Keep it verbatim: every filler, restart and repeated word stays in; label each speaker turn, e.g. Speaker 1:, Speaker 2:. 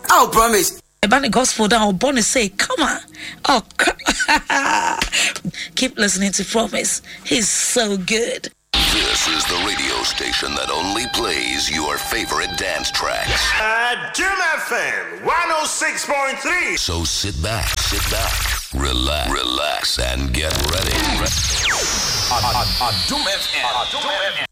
Speaker 1: I'll promise.
Speaker 2: About the gospel that I'll born to say, come on. Oh, keep listening to Promise. He's so good.
Speaker 3: This is the radio station that only plays your favorite dance tracks.
Speaker 4: Uh, Jim F M one oh six point three.
Speaker 3: So sit back, sit back, relax, relax, and get ready.
Speaker 5: Jim F M.